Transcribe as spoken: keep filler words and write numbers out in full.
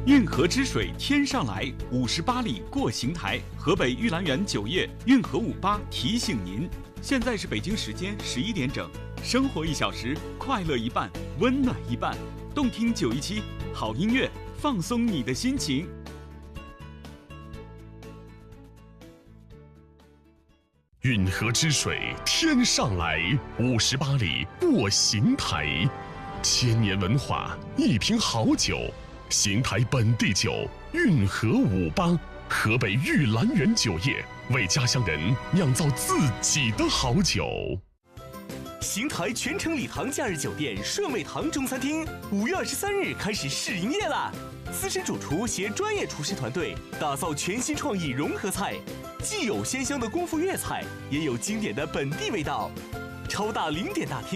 运河之水天上来，五十八里过邢台。河北玉兰园酒业运河五八提醒您，现在是北京时间十一点整。生活一小时，快乐一半，温暖一半。动听九一七，好音乐，放松你的心情。 运河之水天上来，五十八里过邢台。千年文化，一瓶好酒。邢台本地酒，运河五八，河北玉兰园酒业为家乡人酿造自己的好酒。 邢台全城礼堂假日酒店顺味堂中餐厅五月二十三日开始试营业啦！资深主厨携专业厨师团队打造全新创意融合菜，既有鲜香的功夫粤菜，也有经典的本地味道。超大零点大厅。